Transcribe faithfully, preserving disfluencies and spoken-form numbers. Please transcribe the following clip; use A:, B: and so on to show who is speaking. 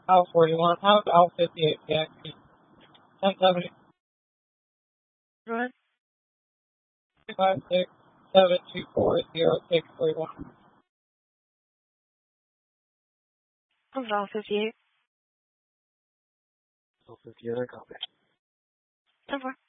A: L forty-one, L, L fifty-eight, P X P, ten seventy,
B: Right.
A: two five six, seven two four, zero six three one.
B: I'm L fifty-eight.
C: L fifty-eight, I copy.
B: ten four.